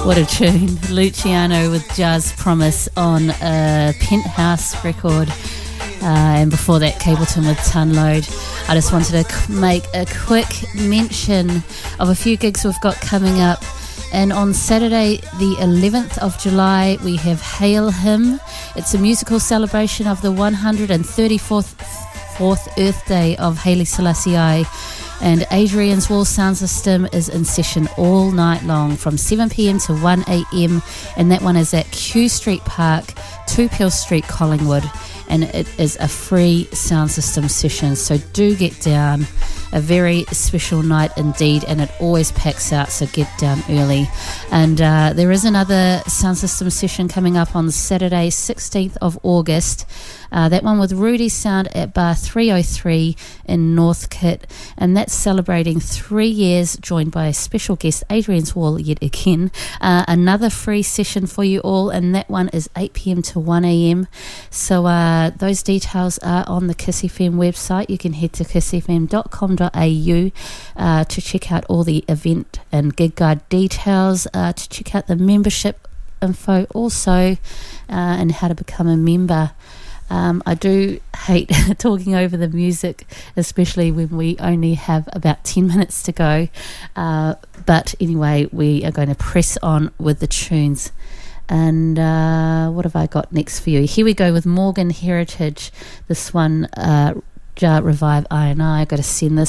What a tune. Luciano with Jazz Promise on a Penthouse record. And before that, Cableton with Tunload. I just wanted to make a quick mention of a few gigs we've got coming up. And on Saturday, the 11th of July, we have Hail Him. It's a musical celebration of the 134th Earth Day of Haile Selassie I. And Adrian's Wall Sound System is in session all night long from 7 p.m. to 1 a.m. And that one is at Q Street Park, 2 Peel Street, Collingwood. And it is a free sound system session, so do get down. A very special night indeed, and it always packs out, so get down early. And there is another sound system session coming up on Saturday, 16th of August. That one with Rudy Sound at Bar 303 in Northcote, and that's celebrating 3 years, joined by a special guest, Adrian's Wall, yet again. Another free session for you all, and that one is 8 p.m. to 1 a.m. So those details are on the Kiss FM website. You can head to kissfm.com.au to check out all the event and gig guide details, to check out the membership info also, and how to become a member. I do hate talking over the music, especially when we only have about 10 minutes to go. But anyway, we are going to press on with the tunes. And what have I got next for you? Here we go with Morgan Heritage. This one, Revive I and I. I've got to send this